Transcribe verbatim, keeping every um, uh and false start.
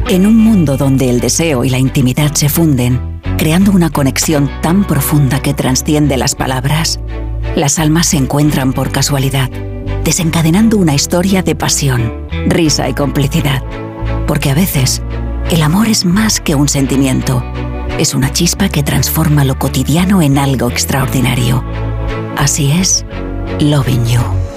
En un mundo donde el deseo y la intimidad se funden, creando una conexión tan profunda que trasciende las palabras, las almas se encuentran por casualidad, desencadenando una historia de pasión, risa y complicidad. Porque a veces, el amor es más que un sentimiento, es una chispa que transforma lo cotidiano en algo extraordinario. Así es, Loving You.